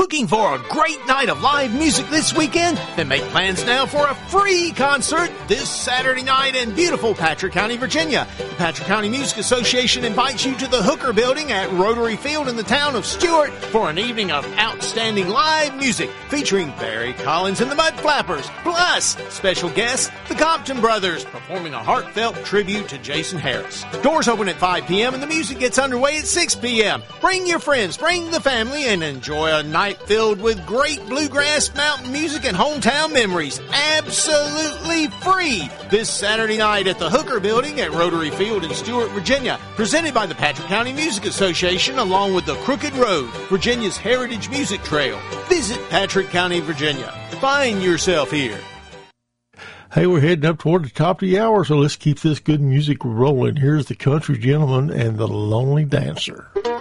Looking for a great night of live music this weekend? Then make plans now for a free concert this Saturday night in beautiful Patrick County, Virginia. The Patrick County Music Association invites you to the Hooker Building at Rotary Field in the town of Stuart for an evening of outstanding live music featuring Barry Collins and the Mud Flappers, plus special guests, the Compton Brothers, performing a heartfelt tribute to Jason Harris. Doors open at 5 p.m. and the music gets underway at 6 p.m. Bring your friends, bring the family, and enjoy a night filled with great bluegrass, mountain music, and hometown memories. Absolutely free this Saturday night at the Hooker Building at Rotary Field in Stuart, Virginia. Presented by the Patrick County Music Association along with the Crooked Road, Virginia's Heritage Music Trail. Visit Patrick County, Virginia. Find yourself here. Hey, we're heading up toward the top of the hour, so let's keep this good music rolling. Here's the Country Gentleman and the Lonely Dancer.